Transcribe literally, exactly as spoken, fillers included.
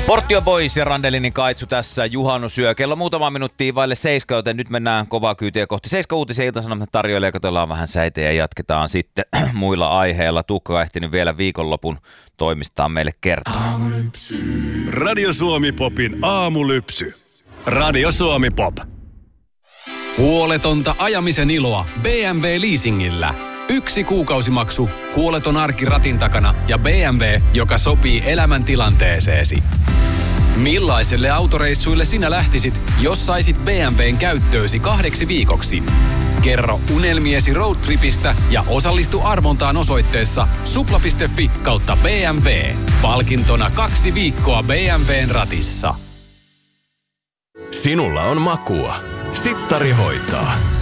Porttio Boys ja Randelinin Kaitsu tässä juhannusyö. Kello muutama minuuttia vaille seiska, joten nyt mennään kovaa kyytiä kohti seiska uutisia. Ilta-Sanomat tarjoilee, katsellaan vähän säitä ja jatketaan sitten muilla aiheilla. Tuukka on ehtinyt vielä viikonlopun toimistaan meille kertoa. Radio Suomi Popin aamulypsy. Radio Suomi Pop. Huoletonta ajamisen iloa B M W leasingillä. Yksi kuukausimaksu, huoleton arki ratin takana ja B M W, joka sopii elämäntilanteeseesi. Millaiselle autoreissuille sinä lähtisit, jos saisit B M W:n käyttöösi kahdeksi viikoksi? Kerro unelmiesi roadtripistä ja osallistu arvontaan osoitteessa supla piste fi kautta B M W. Palkintona kaksi viikkoa B M W:n ratissa. Sinulla on makua. Sittari hoitaa.